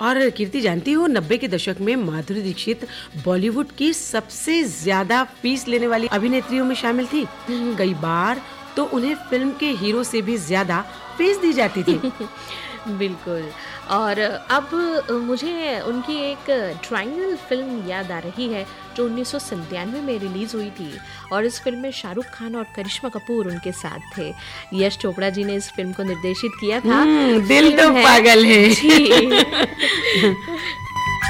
और कीर्ति जानती हो, 90 के दशक में माधुरी दीक्षित बॉलीवुड की सबसे ज्यादा फीस लेने वाली अभिनेत्रियों में शामिल थी। कई बार तो उन्हें फिल्म के हीरो से भी ज्यादा फीस दी जाती थी। बिल्कुल। और अब मुझे उनकी एक ट्रायंगल फिल्म याद आ रही है जो 1997 में रिलीज़ हुई थी, और इस फिल्म में शाहरुख खान और करिश्मा कपूर उनके साथ थे। यश चोपड़ा जी ने इस फिल्म को निर्देशित किया था। दिल तो पागल है। जी।